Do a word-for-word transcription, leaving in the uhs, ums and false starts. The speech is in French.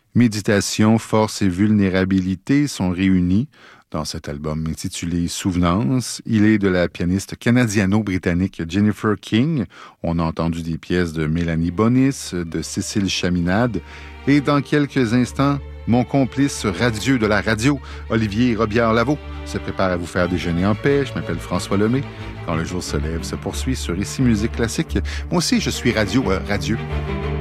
Méditation, force et vulnérabilité sont réunis dans cet album intitulé Souvenance. Il est de la pianiste canadiano-britannique Jennifer King. On a entendu des pièces de Mélanie Bonis, de Cécile Chaminade. Et dans quelques instants, mon complice radieux de la radio, Olivier Robillard-Lavaux, se prépare à vous faire déjeuner en paix. Je m'appelle François Lemay. Quand le jour se lève, se poursuit sur Ici Musique Classique. Moi aussi, je suis radio, euh, radieux.